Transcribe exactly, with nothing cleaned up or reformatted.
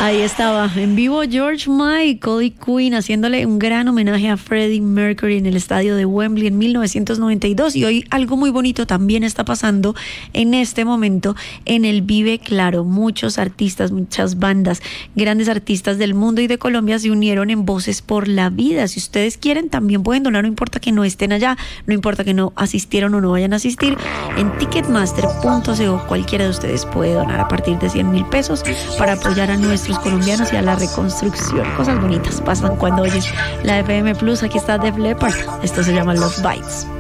Ahí estaba, en vivo George Michael y Queen haciéndole un gran homenaje a Freddie Mercury en el estadio de Wembley en mil novecientos noventa y dos. Y hoy algo muy bonito también está pasando en este momento en el Vive Claro. Muchos artistas, muchas bandas, grandes artistas del mundo y de Colombia se unieron en Voces por la Vida. Si ustedes quieren, también pueden donar, no importa que no estén allá, no importa que no asistieron o no vayan a asistir. En ticketmaster punto co cualquiera de ustedes puede donar a partir de cien mil pesos para apoyar a nuestros colombianos y a la reconstrucción. Cosas bonitas pasan cuando oyes la F M Plus. Aquí está Def Leppard. Esto se llama Love Bites.